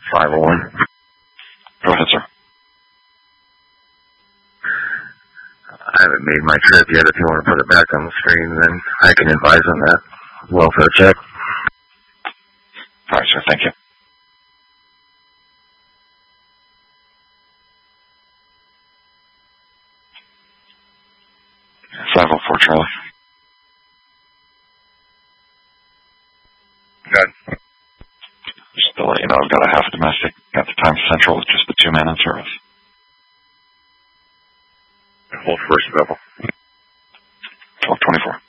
501. Go ahead, sir. I haven't made my trip yet. If you want to put it back on the screen, then I can advise on that. Welfare check. All right, sir. Thank you. .504 Charlie. Good. Just to let you know, I've got a half domestic. Got the time central with just the 2 men in service. Hold first level. 1224.